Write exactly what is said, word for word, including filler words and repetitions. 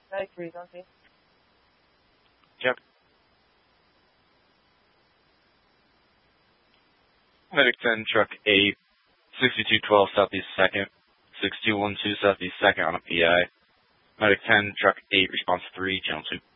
Medic three, don't see. Yep. Medic ten, truck eight, sixty-two twelve Southeast second, six two one two Southeast second on a P I. Medic ten, truck eight, response three, channel two.